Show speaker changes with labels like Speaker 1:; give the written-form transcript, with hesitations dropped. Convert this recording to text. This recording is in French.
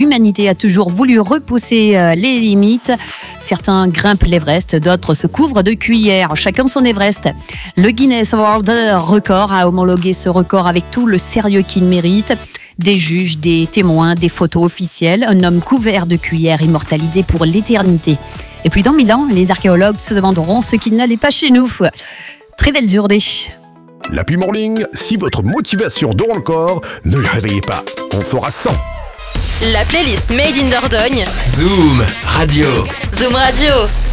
Speaker 1: l'humanité a toujours voulu repousser les limites. Certains grimpent l'Everest, d'autres se couvrent de cuillères. Chacun son Everest. Le Guinness World Record a homologué ce record avec tout le sérieux qu'il mérite. Des juges, des témoins, des photos officielles. Un homme couvert de cuillères immortalisé pour l'éternité. Et puis dans 1000 ans, les archéologues se demanderont ce qu'il n'allait pas chez nous. Très belle journée.
Speaker 2: L'Happy Morning, si votre motivation dort encore, ne le réveillez pas. On fera 100.
Speaker 3: La playlist Made in Dordogne.
Speaker 4: Zoom Radio.
Speaker 3: Zoom Radio.